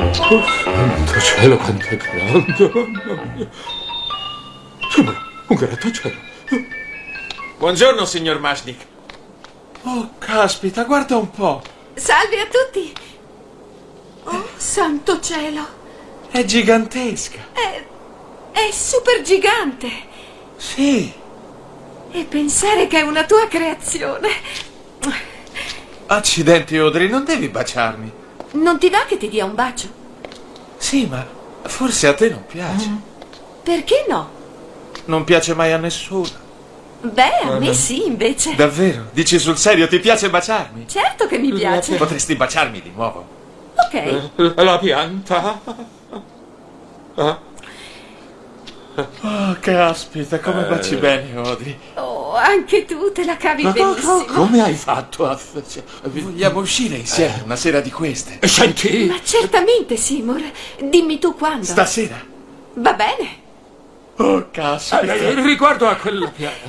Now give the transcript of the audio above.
Santo cielo, quanto è grande! Mamma mia! Sembra un grattacielo. Buongiorno, signor Mashnik. Oh, caspita, guarda un po'. Salve a tutti. Oh, santo cielo. È gigantesca. È super gigante. Sì. E pensare che è una tua creazione. Accidenti, Audrey, non devi baciarmi. Non ti va che ti dia un bacio? Sì, ma forse a te non piace. Perché no? Non piace mai a nessuno. Beh, a me sì, invece. Davvero? Dici sul serio, ti piace baciarmi? Certo che mi piace. Potresti baciarmi di nuovo. Ok. La pianta. Oh, caspita, come baci bene, Audrey. Oh, anche tu te la cavi benissimo. Come hai fatto a... Vogliamo uscire insieme una sera di queste? Senti! Ma certamente, Seymour. Dimmi tu quando. Stasera? Va bene. Oh, caspita. Riguardo a quella pianta.